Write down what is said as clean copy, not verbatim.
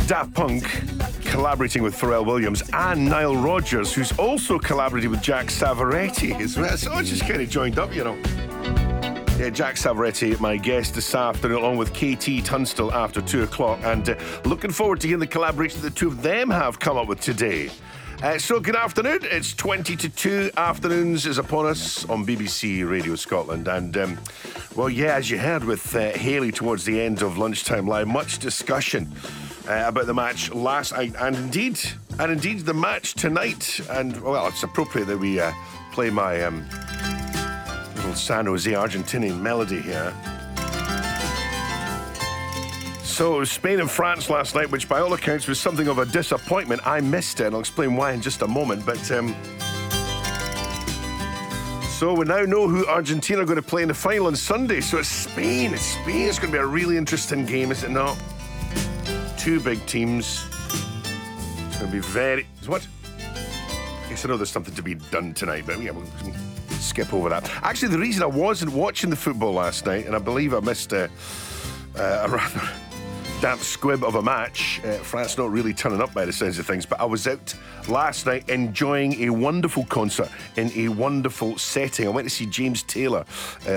Daft Punk collaborating with Pharrell Williams and Nile Rodgers, who's also collaborated with Jack Savoretti. So it's just kind of joined up, you know. Yeah, Jack Savoretti, my guest this afternoon, along with KT Tunstall after 2 o'clock. And looking forward to hearing the collaboration the two of them have come up with today. So good afternoon. It's 20 to 2. Afternoons is upon us on BBC Radio Scotland. And, well, yeah, as you heard with Hayley towards the end of Lunchtime Live, much discussion about the match last night and indeed the match tonight. And, well, it's appropriate that we play my little San Jose Argentinian melody here. So, Spain and France last night, which by all accounts was something of a disappointment. I missed it, and I'll explain why in just a moment. But, so we now know who Argentina are going to play in the final on Sunday. So it's Spain. It's Spain. It's going to be a really interesting game, is it not? Two big teams. It's going to be very... What? Yes, I know there's something to be done tonight, but yeah, we'll skip over that. Actually, the reason I wasn't watching the football last night, and I believe I missed a rather damp squib of a match. France not really turning up by the sounds of things, but I was out last night enjoying a wonderful concert in a wonderful setting. I went to see James Taylor